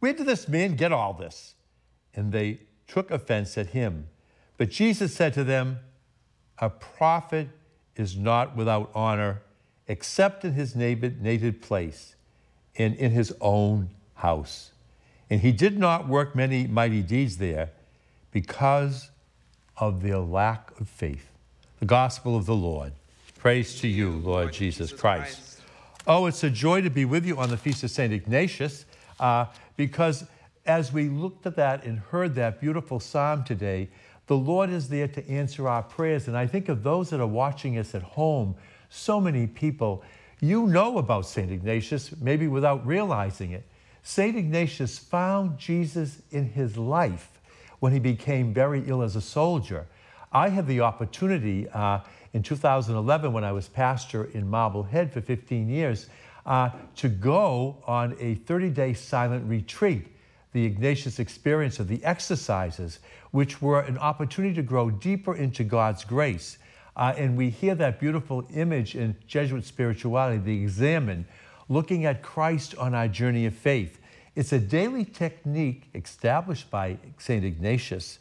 Where did this man get all this? And they took offense at him. But Jesus said to them, a prophet is not without honor except in his native place and in his own house. And he did not work many mighty deeds there because of their lack of faith. The gospel of the Lord. Praise to you, Lord Jesus Christ. Oh, it's a joy to be with you on the Feast of St. Ignatius because as we looked at that and heard that beautiful psalm today, the Lord is there to answer our prayers. And I think of those that are watching us at home, so many people, you know about St. Ignatius, maybe without realizing it. St. Ignatius found Jesus in his life when he became very ill as a soldier. I had the opportunity in 2011 when I was pastor in Marblehead for 15 years to go on a 30-day silent retreat, the Ignatius experience of the exercises, which were an opportunity to grow deeper into God's grace. And we hear that beautiful image in Jesuit spirituality, the examen, looking at Christ on our journey of faith. It's a daily technique established by St. Ignatius.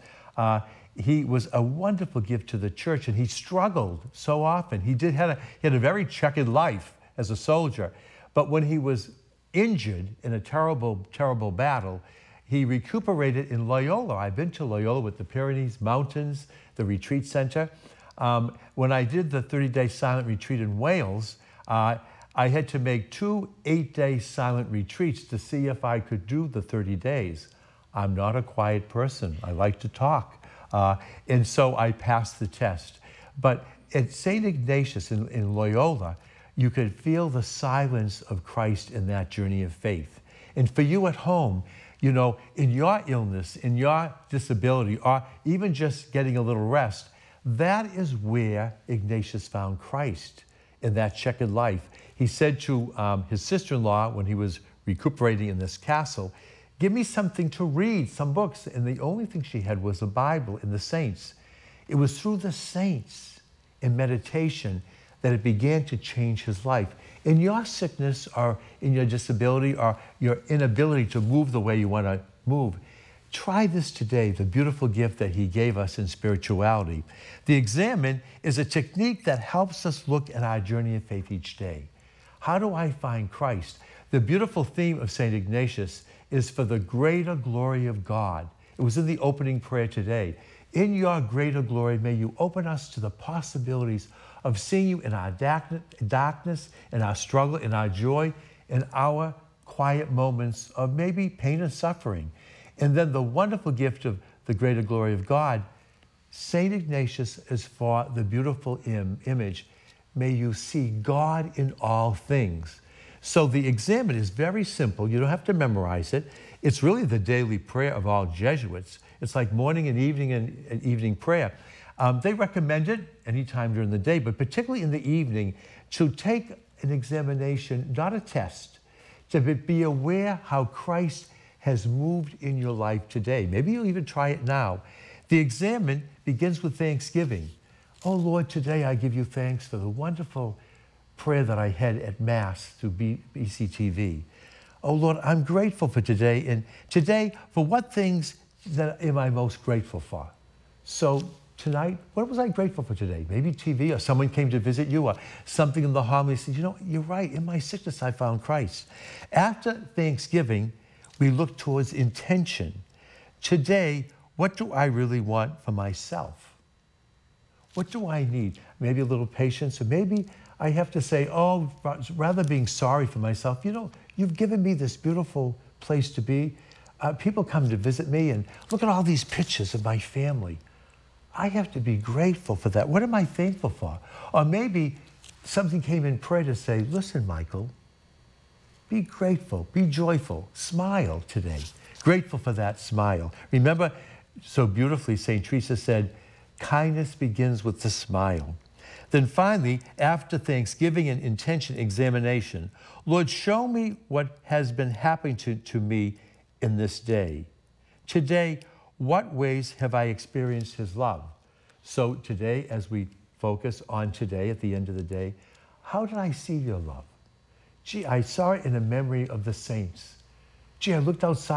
He was a wonderful gift to the church, and he struggled so often. He had a very checkered life as a soldier, but when he was injured in a terrible, terrible battle, he recuperated in Loyola. I've been to Loyola with the Pyrenees Mountains, the retreat center. When I did the 30-day silent retreat in Wales, I had to make 2 8-day silent retreats to see if I could do the 30 days. I'm not a quiet person. I like to talk. And so I passed the test. But at St. Ignatius in Loyola, you could feel the silence of Christ in that journey of faith. And for you at home, you know, in your illness, in your disability, or even just getting a little rest, that is where Ignatius found Christ in that checkered life. He said to his sister-in-law when he was recuperating in this castle, give me something to read, some books. And the only thing she had was the Bible and the saints. It was through the saints and meditation that it began to change his life. In your sickness or in your disability or your inability to move the way you want to move, try this today, the beautiful gift that he gave us in spirituality. The examen is a technique that helps us look at our journey of faith each day. How do I find Christ? The beautiful theme of St. Ignatius is for the greater glory of God. It was in the opening prayer today. In your greater glory, may you open us to the possibilities of seeing you in our darkness, in our struggle, in our joy, in our quiet moments of maybe pain and suffering. And then the wonderful gift of the greater glory of God, St. Ignatius is for the beautiful image. May you see God in all things. So the examen is very simple. You don't have to memorize it. It's really the daily prayer of all Jesuits. It's like morning and evening prayer. They recommend it anytime during the day, but particularly in the evening, to take an examination, not a test, to be aware how Christ has moved in your life today. Maybe you'll even try it now. The examen begins with thanksgiving. Oh Lord, today I give you thanks for the wonderful prayer that I had at Mass through BCTV. Oh Lord, I'm grateful for today. And today, for what things that am I most grateful for? So tonight, what was I grateful for today? Maybe TV, or someone came to visit you, or something in the homily said, you know, you're right, in my sickness I found Christ. After Thanksgiving, we look towards intention. Today, what do I really want for myself? What do I need? Maybe a little patience, or maybe I have to say, oh, rather being sorry for myself, you know, you've given me this beautiful place to be. People come to visit me and look at all these pictures of my family. I have to be grateful for that. What am I thankful for? Or maybe something came in prayer to say, listen, Michael, be grateful, be joyful, smile today. Grateful for that smile. Remember, so beautifully, St. Teresa said, kindness begins with the smile. Then finally, after thanksgiving and intention examination, Lord, show me what has been happening to me in this day. Today, what ways have I experienced his love? So today, as we focus on today at the end of the day, how did I see your love? Gee, I saw it in the memory of the saints. Gee, I looked outside